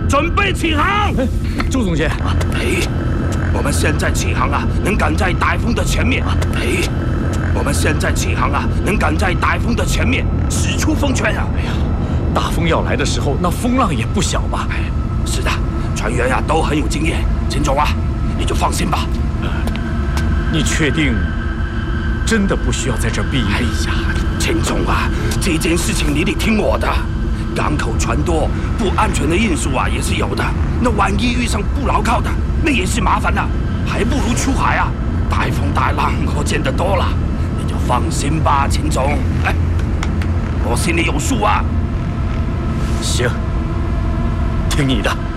准备起航。 周总监， 我们现在起航啊，能赶在台风的前面。我们现在起航啊，能赶在台风的前面，使出风圈啊！ 哎呀，大风要来的时候，那风浪也不小吧？ 是的，船员啊都很有经验。秦总啊，你就放心吧。 你确定真的不需要在这儿避雨？ 哎呀，秦总啊，这件事情你得听我的。港口船多，不安全的因素啊也是有的。那万一遇上不牢靠的，那也是麻烦的，还不如出海啊！大风大浪我见得多了。你就放心吧，秦总。哎，我心里有数啊。 行，听你的。